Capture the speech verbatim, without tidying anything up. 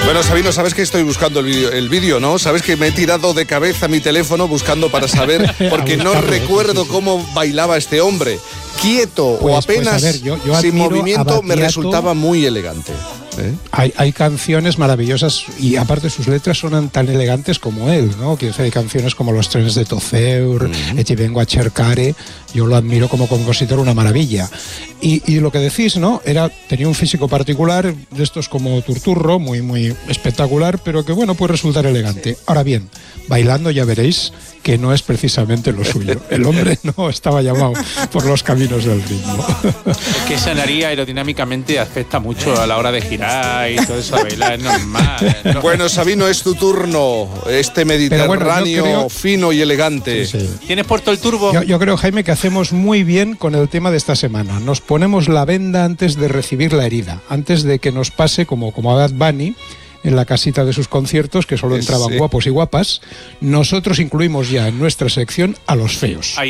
Bueno, Sabino, sabes que estoy buscando el vídeo, el vídeo, ¿no? Sabes que me he tirado de cabeza mi teléfono buscando para saber, porque no recuerdo cómo bailaba este hombre. Quieto pues, o apenas pues a ver, yo, yo sin movimiento me Battiato. resultaba muy elegante. ¿Eh? Hay, hay canciones maravillosas y aparte sus letras son tan elegantes como él, ¿no? Quiero decir, hay canciones como Los trenes de Tozeur, mm. E ti vengo a cercare, yo lo admiro como compositor, una maravilla. Y, y lo que decís, ¿no? Era, tenía un físico particular, de estos como Turturro, muy, muy espectacular, pero que bueno, puede resultar elegante. Ahora bien, bailando ya veréis que no es precisamente lo suyo. El hombre no estaba llamado por los caminos del ritmo. Es que esa nariz aerodinámicamente afecta mucho a la hora de girar y todo eso, a bailar, es normal. ¿No? Bueno, Sabino, es tu turno. Este Mediterráneo bueno, creo... fino y elegante. Sí, sí. ¿Tienes puesto el turbo? Yo, yo creo, Jaime, que hacemos muy bien con el tema de esta semana. Nos ponemos la venda antes de recibir la herida, antes de que nos pase como, como a Bad Bunny en la casita de sus conciertos, que solo entraban sí. guapos y guapas. Nosotros incluimos ya en nuestra sección a los feos. Ahí